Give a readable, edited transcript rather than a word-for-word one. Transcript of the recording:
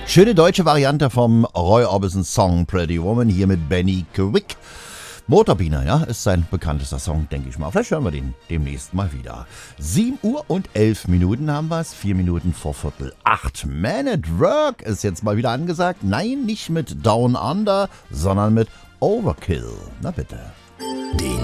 Schöne deutsche Variante vom Roy Orbison Song Pretty Woman hier mit Benny Quick. Motorbiene, ja, ist sein bekanntester Song, denke ich mal. Vielleicht hören wir den demnächst mal wieder. 7 Uhr und 11 Minuten haben wir es. 4 Minuten vor 7:45. Man at Work ist jetzt mal wieder angesagt. Nein, nicht mit Down Under, sondern mit Overkill. Na bitte.